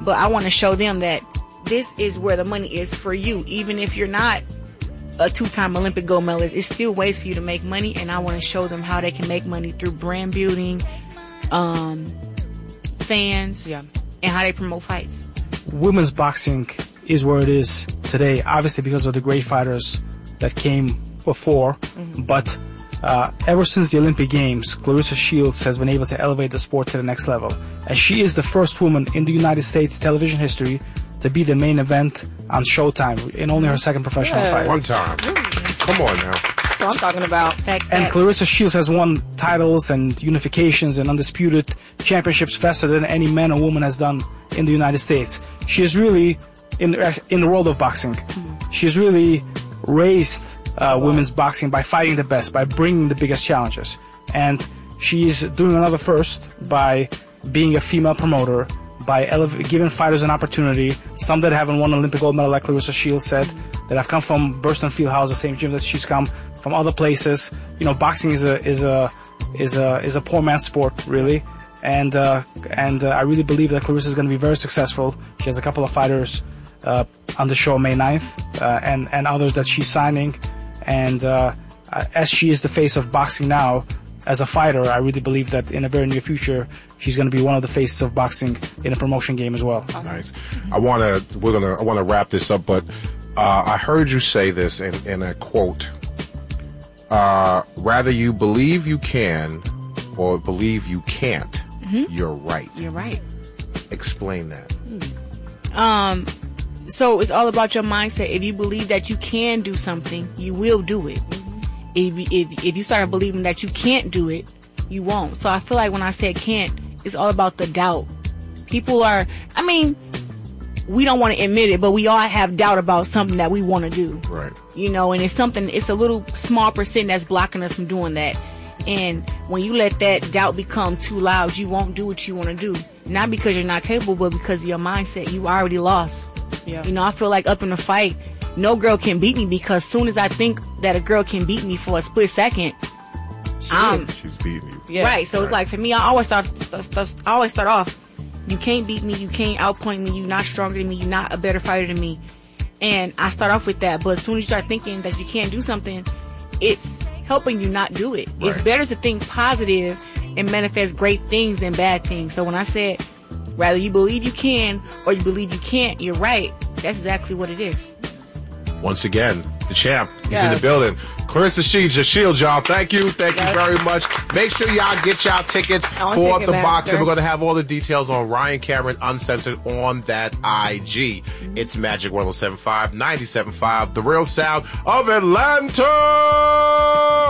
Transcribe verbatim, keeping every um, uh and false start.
but I want to show them that this is where the money is for you. Even if you're not a two-time Olympic gold medalist, it's still ways for you to make money, and I want to show them how they can make money through brand building, um, fans, yeah. and how they promote fights. Women's boxing is where it is today, obviously because of the great fighters that came before, mm-hmm. but uh, ever since the Olympic Games, Claressa Shields has been able to elevate the sport to the next level, and she is the first woman in the United States television history to be the main event on Showtime in only her second professional yes. fight. One time. Come on now. That's what I'm talking about. Facts, and facts. Claressa Shields has won titles and unifications and undisputed championships faster than any man or woman has done in the United States. She is really, in, in the world of boxing, mm-hmm. she's really raised uh, women's boxing by fighting the best, by bringing the biggest challenges. And she's doing another first by being a female promoter, by elev- giving fighters an opportunity, some that haven't won an Olympic gold medal, like Claressa Shields said, that have come from Burston Fieldhouse, the same gym that she's come from other places. You know, boxing is a is a is a is a poor man's sport, really, and uh, and uh, I really believe that Claressa is going to be very successful. She has a couple of fighters uh, on the show May ninth, uh, and and others that she's signing, and uh, as she is the face of boxing now. As a fighter, I really believe that in a very near future, she's going to be one of the faces of boxing in a promotion game as well. Nice. I want to. We're gonna. I want to wrap this up, but uh, I heard you say this in, in a quote. Uh, rather you believe you can, or believe you can't. Mm-hmm. You're right. You're right. Explain that. Mm. Um. So it's all about your mindset. If you believe that you can do something, you will do it. If, if if you start believing that you can't do it, you won't. So I feel like when I said can't, it's all about the doubt. People are, I mean, we don't want to admit it, but we all have doubt about something that we want to do. Right. You know, and it's something, it's a little small percent that's blocking us from doing that. And when you let that doubt become too loud, you won't do what you want to do. Not because you're not capable, but because of your mindset. You already lost. Yeah. You know, I feel like up in the fight, no girl can beat me, because soon as I think that a girl can beat me for a split second, she um, she's beating you. Yeah. Right. So right. It's like, for me, I always start, start, I always start off, you can't beat me, you can't outpoint me, you're not stronger than me, you're not a better fighter than me. And I start off with that. But as soon as you start thinking that you can't do something, it's helping you not do it. Right. It's better to think positive and manifest great things than bad things. So when I said, rather you believe you can or you believe you can't, you're right. That's exactly what it is. Once again, the champ. He's yes. in the building. Claressa Shields, your shield, y'all. Thank you. Thank yes. you very much. Make sure y'all get y'all tickets for the boxing. We're going to have all the details on Ryan Cameron Uncensored on that I G. Mm-hmm. It's Magic one oh seven point five, ninety-seven point five, the real sound of Atlanta.